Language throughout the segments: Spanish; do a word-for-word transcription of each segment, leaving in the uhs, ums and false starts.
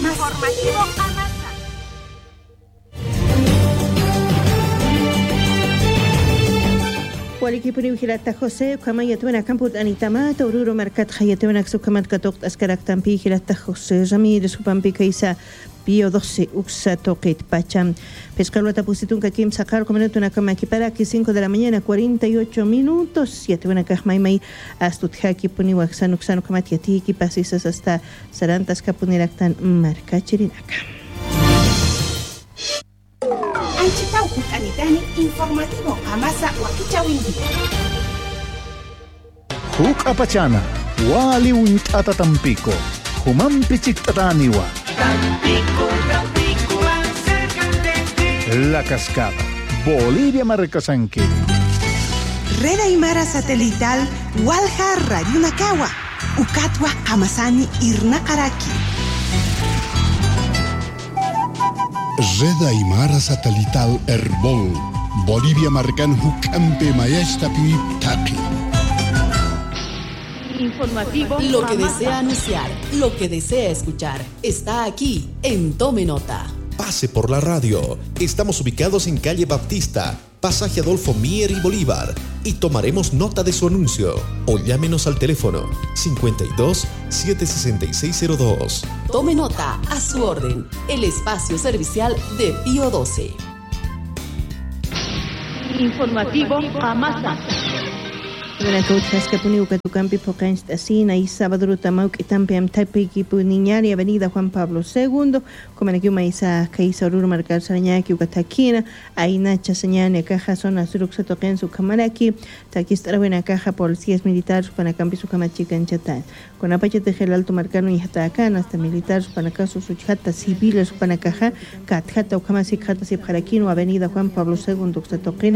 Informativo Amasa. Walikipuni Hilata Jose, kama yatuna kamput anitama, taururo markat hayatuna sukamat katok askarak tampi Hilata Jose, Jami de Supampi Kaisa, Pio doce Uxa Toquet Pacham. Pescalo Tapusitun Kakim Sakar, comentuna kama para aquí cinco de la mañana, cuarenta y ocho minutos, siete una Kahmaimai, Astutjaki Puni Waxan Uxano Kamatiatiki, pasisas hasta Sarantas Kapuniraktan Markachirinaka. Anchitau Anitani Informativo Amasa Wakichawindi. Huk apachana, wali wintata Tampico, human pichictataniwa. Tampico, Tampico, más cerca de ti. La Cascada, Bolivia Marcasanque. Red Aymara Satelital, Walja Radio Nakawa, Ukatwa Hamasani Irnakaraki. Red Aymara Satelital Herbol, Bolivia Marcan Hucampe Maestra Piwiptaki. Informativo. Lo que desea anunciar, lo que desea escuchar, está aquí en Tome Nota. Pase por la radio. Estamos ubicados en calle Baptista, pasaje Adolfo Mier y Bolívar, y tomaremos nota de su anuncio. O llámenos al teléfono cincuenta y dos, setecientos sesenta y seis cero dos. Tome Nota, a su orden, el espacio servicial de Pío doce. Informativo Amasa. Una coachas que ponió que tu campi pocanst asina y sábado tamau que también tapi que puniñari avenida Juan Pablo segundo como en aquí una isa que isa oruro marcar saraña que ucataquina ahí nacha señane caja zona suruk se toquen su cámara aquí aquí está buena caja policías militares para campi su cama chica en chatán con apache de el alto marcano y hasta acá hasta militares para caso su chata civiles para caja catjata o cama si cata si para aquí no avenida Juan Pablo segundo se toquen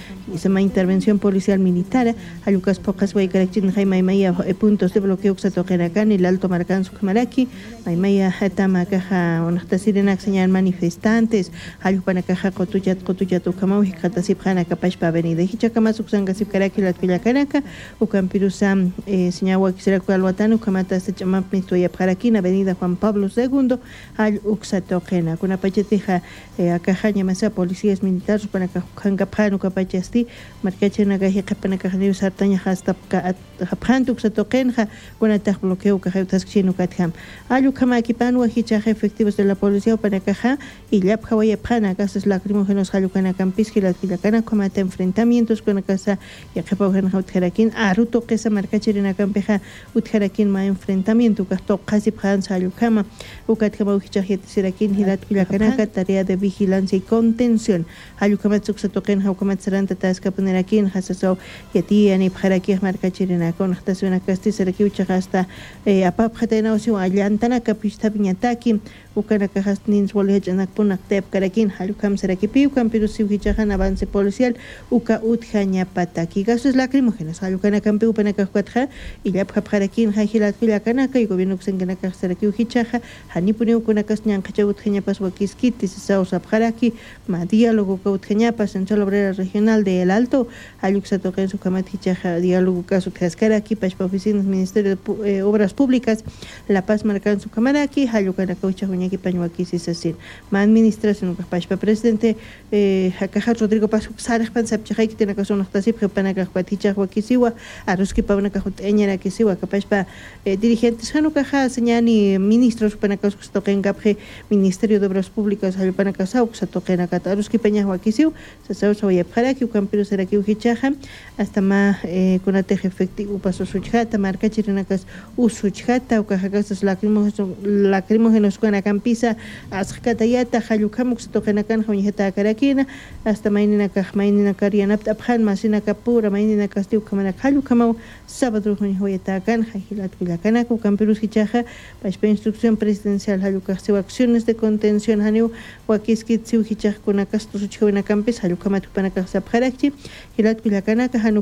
y se ma intervención policial militar a Lucas Pocas Way Carachin Jaime Maya puntos de bloqueo que se toquen acá en el alto marcan su camaraki Maya Hatama caja o nasta sirena señal manifestantes Halu para caja cotuyat cotuyat o camau y catasip jana capash para avenida Hichacama suxanga sip caraki la pila canaca o campirusam señagua que será cual watano camata se llama Pintoya Paraquín avenida Juan Pablo segundo al Uxatoquena con apacheteja a caja llamasa policías militares para cajanga pano capachasti marcachena gaje capana caja de sartaña hasta haphantuk se toquenja con ataj bloqueo caja tasquino catham alu kama equipano hichaje efectivos de la policía para caja y ya pawaya pana gases lacrimógenos halucana campisqui la tilacana comata enfrentamientos con casa y ajepagen hautjerakin aruto que se marcachirina campeja utjerakin ma enfrentamiento gasto casi pan salukama ukatkama hichaje sirakin hilat tilacana tarea de vigilancia y contención alukama se toquenja ukamat saranta tascapunerakin hasaso yati ani bharaki marcachirina con estación casti seraki uchasta apap khatena osi allantana kapista piñataki ukana cajas nins volhejanak punak tep karakin halukam seraki piu campiru siuhichahan avance policial uka utjaña pataki gases lacrimógenos halukana campiu panakajkwatja y ya bharakin hajilat pilakanaka y gobierno xenganaka seraki uhichaja hanipuni ukuna kasñan kacha utjaña paswakiskiti sausa bharaki ma diálogo ka utjaña pas en Central Obrera Regional de El Alto haluksa toquen su kamatichaja diálogo caso kaskaraki paspa oficinas Ministerio de eh, Obras Públicas La Paz marcan su cámara aquí halukana kaucha que pañuaki si se sin ma administración paspa presidente eh caja Rodrigo Paz saraj pan sapchai que tiene caso no está siempre para que cuaticha huakisiwa aruski para que eñera que siwa paspa dirigentes hanu caja señani ministros para que toquen capje Ministerio de Obras Públicas al para que sau se toquen acá aruski peña huakisiu se sau soy para que campero será que uhichaja hasta ma con ateje efectivo paso suchata marca chirinacas usuchata o caja gasas lacrimógenos lacrimógenos con pisa asqatayata halukhamuk stoqenakan hawñata karakina hasta mainina kahmainina karianap aphan masina kapura mainina kastiu kamana halukhamau sábado hoyata kan hajilat kulakana ku campirus hichaja paspa instrucción presidencial halukasiu acciones de contención haniu wakiskitsu hichaj kuna kastu suchhawina campis halukhamat panaka sapharakchi hilat kulakana hanuka haru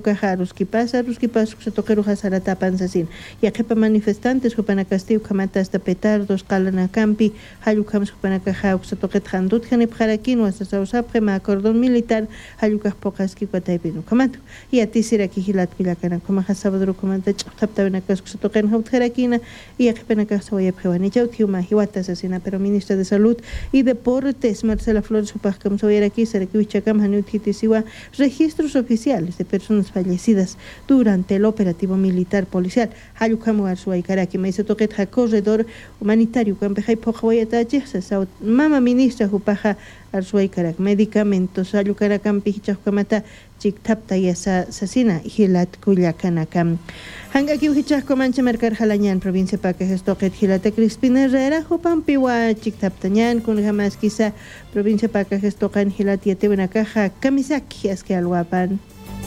ruski pasa ruski pas se toqueru hasarata pansasin ya que manifestantes hupana castillo kamata hasta petardos qalana campi hayukam hupana kaja se toquet handut khani bharakin wasa sausapre ma cordón militar hayukah pokaski kwataipinu kamatu y atisira ki hilat pilakana kuma hasabadru komanda chaptabena kas se toqen haut kharakina y akpena kas waya phewani chautiuma hiwata asesina pero ministra de salud y deportes Marcela Flores upakam soyera ki sereki uchakam hanutitisiwa registros oficiales de personas fallecidas durante el operativo militar policial. Hayukam Warsuay Karaki me hizo toquet ha corredor humanitario kan behai pokhwayata jehsa mama ministra hupaja Arsuay Karak medicamentos Hayukarakam pichakkamata chiktapta yasa sasina hilat kullakanakam. Hangaki uhichakkomancha marcar halañan provincia Pacajes toquet hilata Crispina Herrera hupan piwa chiktaptañan kun jamás quizá provincia Pacajes tocan hilat yate una caja kamisaki es que alwapan.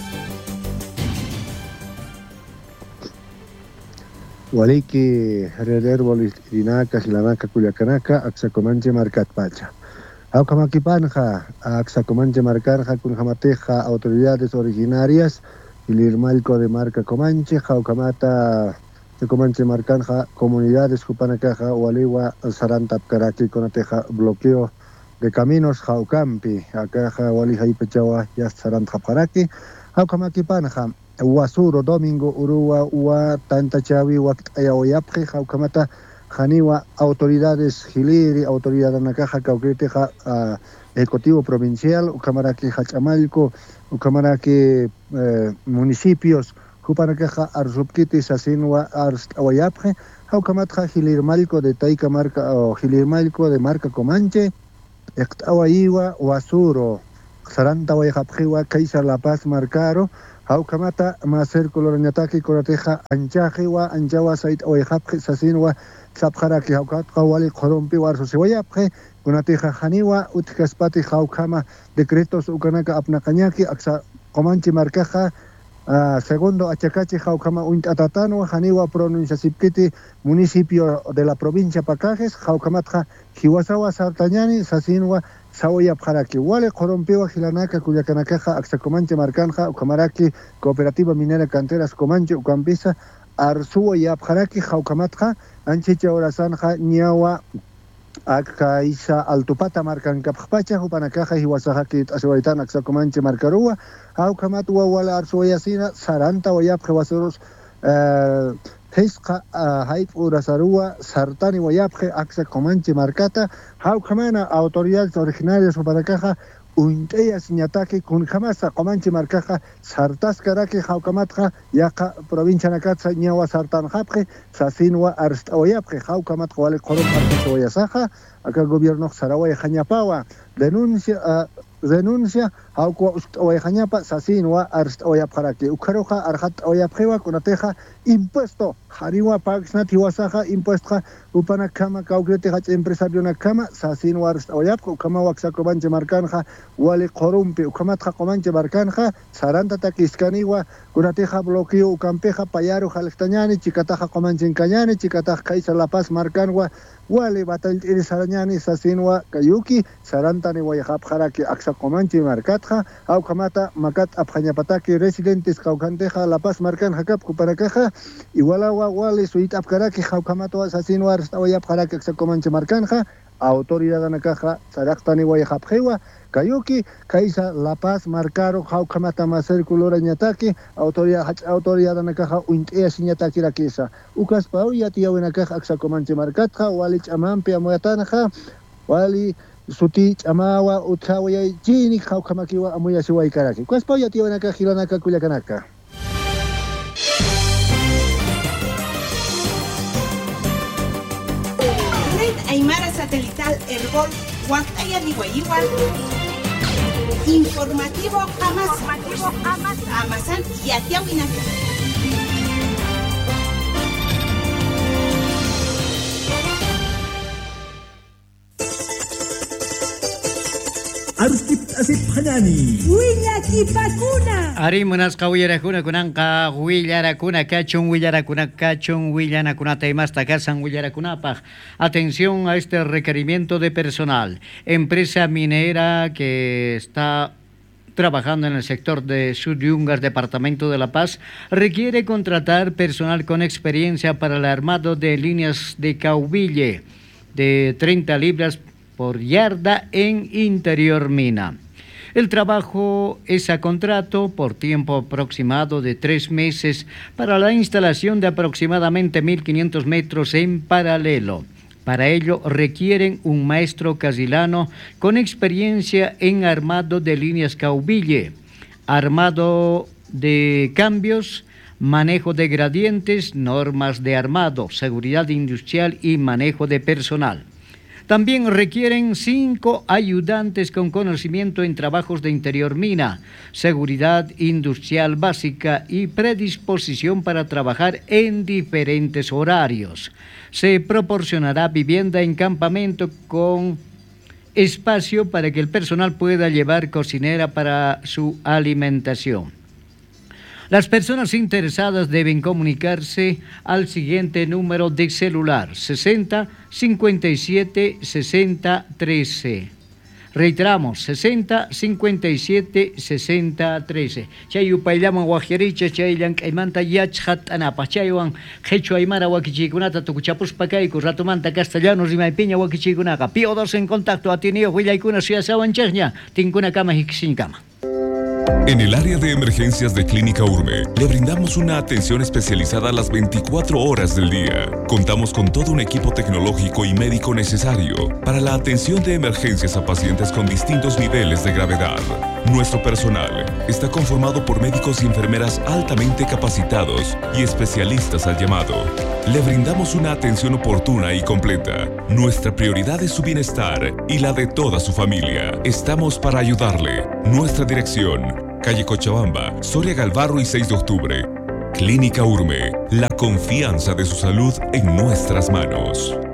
Waliki hereder bolistinaka silanaka kullakanaka aksakomanche marcat pacha. Aucamaquipanja, Axacomanche Marcanja, Cunjamateja, autoridades originarias, Ilirmalco de Marca Comanche, Jaucamata de Comanche Marcanja, comunidades Cupanacaja, Ualiwa, Sarantap Caraqui, Conateja, bloqueo de caminos, Jaucampi, Acaja, Ualija y Pechawa, ya Sarantap Caraqui, Aucamaquipanja, Uasuro, Domingo, Urua, Ua, Tanta Chavi, Uactayaoyapje, Jaucamata, Janiwa, autoridades Giliri, autoridad Anacaja, Cauqueteja, uh, Ejecutivo Provincial, Ucamaraki Hachamalco, Ucamaraki eh, municipios, Cupanacaja, Arzupquiti, Sasinwa, Arst Awayapje, Ucamatja, Gilirmalco de Taica Marca, o Gilirmalco de Marca Comanche, Ectawayiwa, Uasuro, Saranta Wayapjiwa, Kaisa La Paz Marcaro, Haukamata, Macer Coloranyataki, Corateja, Anchajiwa, Anchawa, Sait Oyapje, Sasinwa, Sapjaraki, Haukat, Kawali, Korompi, Warso, Sewayapje, Unateja Janiwa, Utkaspati, Haukama, decretos Ukanaka, Apnakanyaki, Axa, Comanche Marcaja, uh, segundo, Achacachi, Haukama, Untatatano, Janiwa, Pronunciasipkiti, municipio de la provincia Pacajes, Haukamatja, Hiwasawa, Sartañani, Sasinwa, Saoyapjaraki, Wale, Korompiwa, Gilanaka, Cuyacanakaja, Axacomanche Marcanja, Ucamaraki, Cooperativa Minera Canteras Comanche, Ucampisa, Arsuo Yapjaraki, Jaukamatja, Anchicha Orasanja, Niawa, Akaisa Altupata Marcan Cappacha, Upanakaja, Hiwasahaki, Ashuaitan, Axacomanche Marcarua, Haukamatwa, Wala Arsuoyasina, Saranta, Oyap, Wasoros, Pesca, Haip Urasarua, Sartani, Wayapje, Axacomanche Marcata, Haukamana, autoridades originarias Upanakaja, Unteya Siñataki, Kunjamasa, Comanche Marcaja, Sartas Karaki, Jaukamatja, Yaka, Provincia Nakatsa, Ñawa Sartan Japje, Sasinwa, Arst Oyapje, Jaukamat, Wale Korom, Arteso Oyasaja, acá el gobierno Saraway Jañapawa, denuncia, uh, denuncia, Hauko Oyajañapa, Sasinwa, Arst Oyapjaraki, Ukaroja, Arhat Oyapjewa, Kunateja, impuesto, Hariwa Paxnat, Hiwasaja, impuesto, Upanakama, Kaukrete, Hach Empresario Nakama, Sasinwa, Arst Oyap, Ukama Waxacomanche Marcanja, Wale Korumpi, Ukamatja Comanche Marcanja, Saranta Takiskaniwa, Kunateja bloqueo, Ucampeja, Payaro, Jalestañani, Chicataja Comanche Encañani, Chicataja Kaisa La Paz Marcanwa, Wale Batal Irisarañani, Sasinwa, Kayuki, Sarantani Wayajapjaraki, Axa Comanche Marcatja, Aukamata, Macat Abjañapataki, residentes Caucanteja, La Paz Marcanja, Cap, Cuparacaja, Igualawa, Wale, Suit Abkaraki, Jaukamato, Sasinwa, Arstawayapjaraki, Axa Comanche Marcanja, autoridad Anacaja, Saraktani Wayajapjewa, Kayuki, Kaisa, La Paz, Marcaro, Jaukamata, Macer, Culurañataki, autoridad, autoridad Anacaja, Untea Siñataki, Rakisa, Ucas Pauya, Tia Winakaja, Axacomanche Marcatja, Walich Amampi, Amoyatanaja, Wali, Sutich, Amawa, Utawaya, Jini, Jaukamakiwa, Amoya Siwai Karaki. Ucas Pauya, Tia Winakaja, Hilanaka, Kuyakanaka. Aymara Satelital Herbol, Huactaya Nihuayiguan. Informativo Amas. Amasan y Atiahuinaca. Artip asip hanani. Willaki pakuna. Ari munasqa willarakuna kunanqa willarakuna kachun willarakuna kachun willanakuna taymasta kasan willarakunapaq. Atención a este requerimiento de personal. Empresa minera que está trabajando en el sector de Suyungas, departamento de La Paz, requiere contratar personal con experiencia para el armado de líneas de caubille de treinta libras por yarda en interior mina. El trabajo es a contrato por tiempo aproximado de tres meses para la instalación de aproximadamente mil quinientos metros en paralelo. Para ello requieren un maestro casilano con experiencia en armado de líneas caubille, armado de cambios, manejo de gradientes, normas de armado, seguridad industrial y manejo de personal. También requieren cinco ayudantes con conocimiento en trabajos de interior mina, seguridad industrial básica y predisposición para trabajar en diferentes horarios. Se proporcionará vivienda en campamento con espacio para que el personal pueda llevar cocinera para su alimentación. Las personas interesadas deben comunicarse al siguiente número de celular: sesenta, cincuenta y siete, sesenta, trece. Reiteramos, sesenta, cincuenta y siete, sesenta, trece. Chay upayllaman wajiricha, chaylan kaymanta yachhat anapa. Chaywan hecho aymara wakichikunata tukuchapuspa kayku ratumanta castellanos rimaypiña wakichikunaqa. Pío dos en contacto atiniyo huillaykuna suyasawan chaqña tinkuna kama hiksinkama. En el área de emergencias de Clínica Urme, le brindamos una atención especializada las veinticuatro horas del día. Contamos con todo un equipo tecnológico y médico necesario para la atención de emergencias a pacientes con distintos niveles de gravedad. Nuestro personal está conformado por médicos y enfermeras altamente capacitados y especialistas al llamado. Le brindamos una atención oportuna y completa. Nuestra prioridad es su bienestar y la de toda su familia. Estamos para ayudarle. Nuestra dirección: calle Cochabamba, Soria Galvarro y seis de octubre. Clínica Urme, la confianza de su salud en nuestras manos.